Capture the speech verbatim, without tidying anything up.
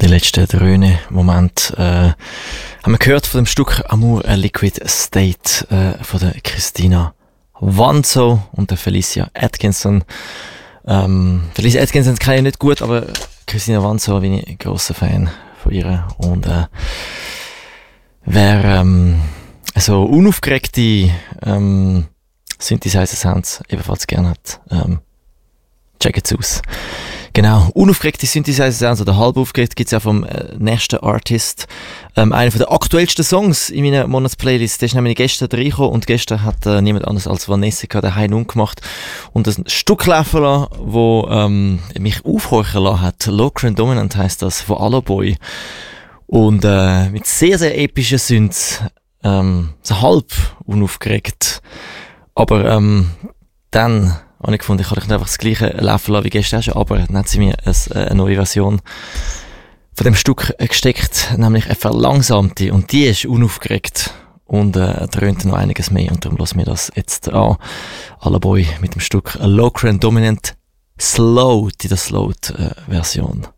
Die letzten Dröhne Moment äh, haben wir gehört von dem Stück Amour a Liquid State äh, von der Christina Vanzo und der Felicia Atkinson. Ähm, Felicia Atkinson kenne ich nicht gut, aber Christina Vanzo bin ich ein grosser Fan von ihr. Und äh, wer ähm, so unaufgeregte ähm, Synthesizer-Sounds ebenfalls gerne hat, ähm, checkt es aus. Genau, unaufgeregte Synthesizer-Sounds oder halb aufgeregt gibt es ja vom äh, nächsten Artist. Ähm, einer der aktuellsten Songs in meiner Monatsplaylist, der ist nämlich gestern reingekommen und gestern hat äh, niemand anders als Vanessa daheim umgemacht und ein Stück laufen lassen, wo ähm, mich aufhorchen lassen hat. Locrian Dominant heisst das, von Alloboy. Und äh, mit sehr, sehr epischen Synths, ähm, so halb unaufgeregt. Aber ähm, dann habe ich gefunden, ich kann nicht einfach das gleiche laufen lassen wie gestern schon, aber dann hat sie mir ein, eine neue Version von dem Stück gesteckt, nämlich eine verlangsamte, und die ist unaufgeregt und äh, dröhnt noch einiges mehr, und darum lassen wir das jetzt an. Alloboy mit dem Stück Locrian Dominant Slow, die der Slowed äh, Version.